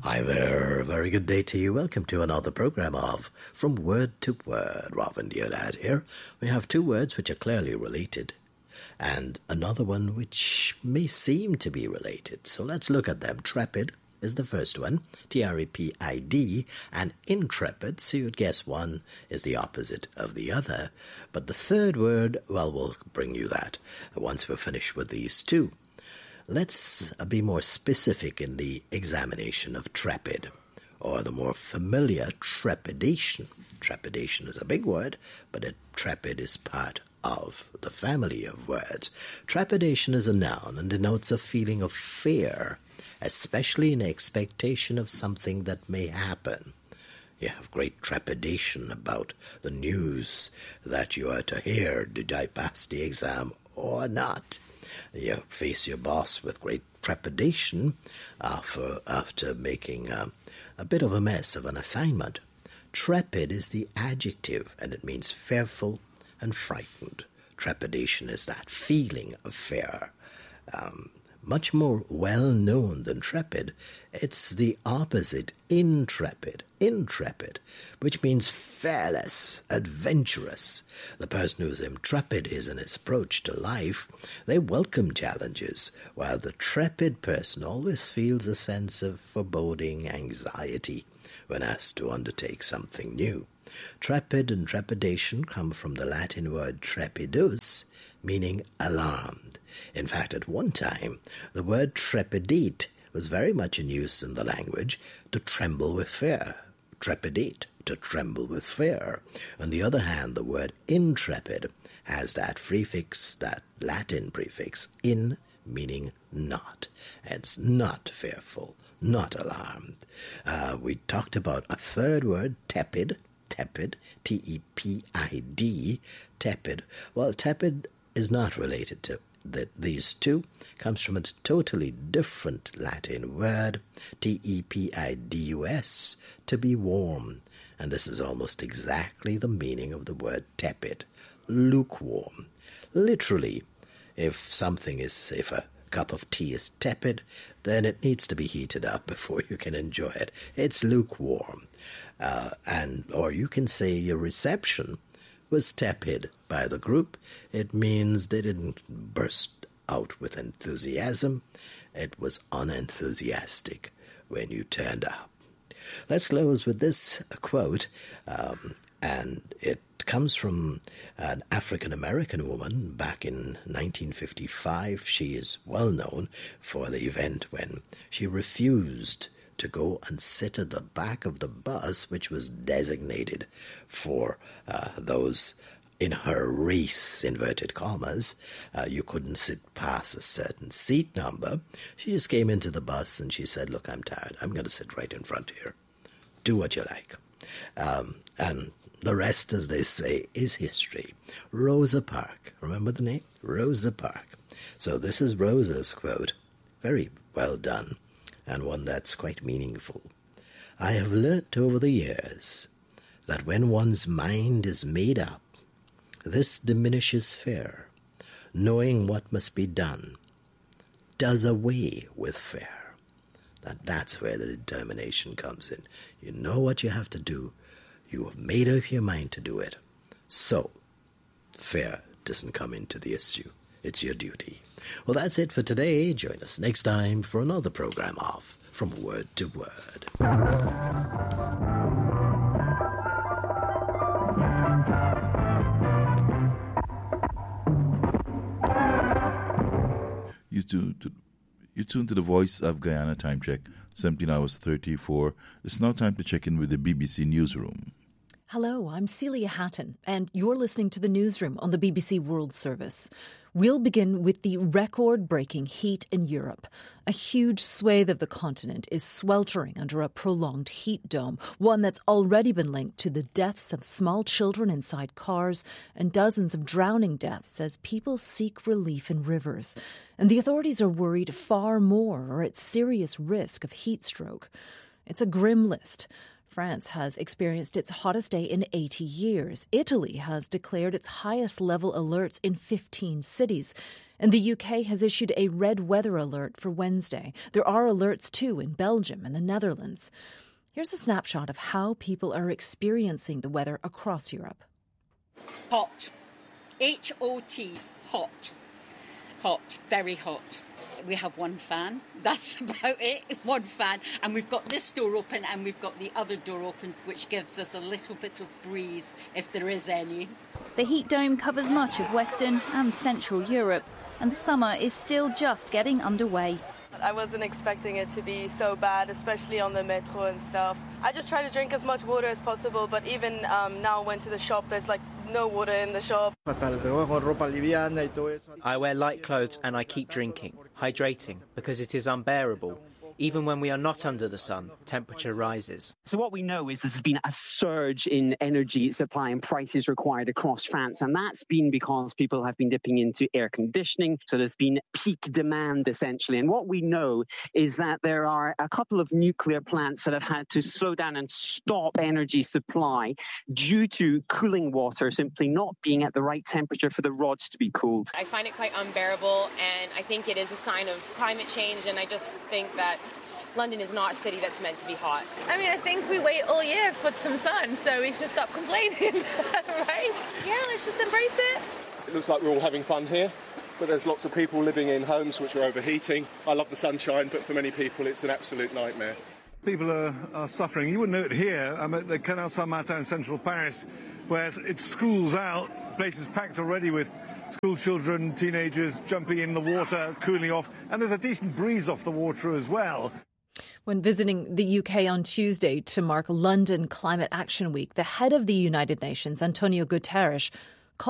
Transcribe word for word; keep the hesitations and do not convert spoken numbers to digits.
Hi there, very good day to you. Welcome to another program of From Word to Word. Robin Diodad here. We have two words which are clearly related and another one which may seem to be related. So let's look at them. Trepid is the first one, T R E P I D, and intrepid, so you'd guess one is the opposite of the other. But the third word, well, we'll bring you that once we're finished with these two. Let's be more specific in the examination of trepid, or the more familiar trepidation. Trepidation is a big word, but it, trepid is part of the family of words. Trepidation is a noun and denotes a feeling of fear, especially in expectation of something that may happen. You have great trepidation about the news that you are to hear. Did I pass the exam or not? You face your boss with great trepidation after, after making um, a bit of a mess of an assignment. Trepid is the adjective, and it means fearful and frightened. Trepidation is that feeling of fear. Um, much more well-known than trepid, it's the opposite, intrepid. Intrepid, which means fearless, adventurous. The person who is intrepid is in his approach to life. They welcome challenges, while the trepid person always feels a sense of foreboding anxiety when asked to undertake something new. Trepid and trepidation come from the Latin word trepidus, meaning alarmed. In fact, at one time, the word trepidate was very much in use in the language, to tremble with fear. Trepidate, to tremble with fear. On the other hand, the word intrepid has that prefix, that Latin prefix, in, meaning not. It's not fearful, not alarmed. Uh, we talked about a third word, tepid, tepid, T E P I D, tepid. Well, tepid is not related to that. These two comes from a totally different Latin word, T E P I D U S, to be warm. And this is almost exactly the meaning of the word tepid, lukewarm. Literally, if something is, if a cup of tea is tepid, then it needs to be heated up before you can enjoy it. It's lukewarm. Uh, and or you can say your reception was tepid by the group. It means they didn't burst out with enthusiasm. It was unenthusiastic when you turned up. Let's close with this quote, um, and it comes from an African-American woman back in nineteen fifty-five. She is well known for the event when she refused to go and sit at the back of the bus, which was designated for uh, those in her race, inverted commas. Uh, you couldn't sit past a certain seat number. She just came into the bus and she said, look, I'm tired. I'm going to sit right in front here. Do what you like. Um, and the rest, as they say, is history. Rosa Parks. Remember the name? Rosa Parks. So this is Rosa's quote. Very well done, and one that's quite meaningful. I have learnt over the years that when one's mind is made up, this diminishes fear. Knowing what must be done does away with fear. That that's where the determination comes in. You know what you have to do. You have made up your mind to do it. So, fear doesn't come into the issue. It's your duty. Well, that's it for today. Join us next time for another program of From Word to Word. You tune to, you tune to the Voice of Guyana. Time check, seventeen hours thirty-four. It's now time to check in with the B B C Newsroom. Hello, I'm Celia Hatton, and you're listening to the Newsroom on the B B C World Service. We'll begin with the record-breaking heat in Europe. A huge swathe of the continent is sweltering under a prolonged heat dome, one that's already been linked to the deaths of small children inside cars and dozens of drowning deaths as people seek relief in rivers. And the authorities are worried far more are at serious risk of heat stroke. It's a grim list. France has experienced its hottest day in eighty years. Italy has declared its highest level alerts in fifteen cities. And the U K has issued a red weather alert for Wednesday. There are alerts too in Belgium and the Netherlands. Here's a snapshot of how people are experiencing the weather across Europe. Hot. H O T. Hot. Hot. Very hot. We have one fan. That's about it. One fan. And we've got this door open and we've got the other door open, which gives us a little bit of breeze, if there is any. The heat dome covers much of Western and Central Europe, and summer is still just getting underway. I wasn't expecting it to be so bad, especially on the metro and stuff. I just try to drink as much water as possible, but even um, now I went to the shop, there's like no water in the shop. I wear light clothes and I keep drinking, hydrating, because it is unbearable. Even when we are not under the sun, temperature rises. So what we know is there's been a surge in energy supply and prices required across France, and that's been because people have been dipping into air conditioning. So there's been peak demand, essentially. And what we know is that there are a couple of nuclear plants that have had to slow down and stop energy supply due to cooling water simply not being at the right temperature for the rods to be cooled. I find it quite unbearable, and I think it is a sign of climate change, and I just think that London is not a city that's meant to be hot. I mean, I think we wait all year for some sun, so we should stop complaining, right? Yeah, let's just embrace it. It looks like we're all having fun here, but there's lots of people living in homes which are overheating. I love the sunshine, but for many people it's an absolute nightmare. People are, are suffering. You wouldn't know it here. I'm at the Canal Saint-Martin in central Paris, where it's schools out, places packed already with school children, teenagers jumping in the water, cooling off, and there's a decent breeze off the water as well. When visiting the U K on Tuesday to mark London Climate Action Week, the head of the United Nations, Antonio Guterres,